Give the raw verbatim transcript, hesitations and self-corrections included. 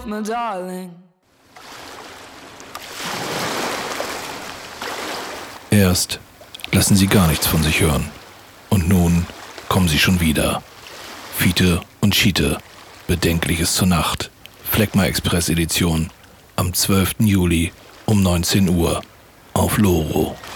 off, my darling. Erst lassen sie gar nichts von sich hören. Und nun kommen sie schon wieder. Fiete und Schiete, Bedenkliches zur Nacht. Phlegma Express Edition am zwölften Juli um neunzehn Uhr auf Loro.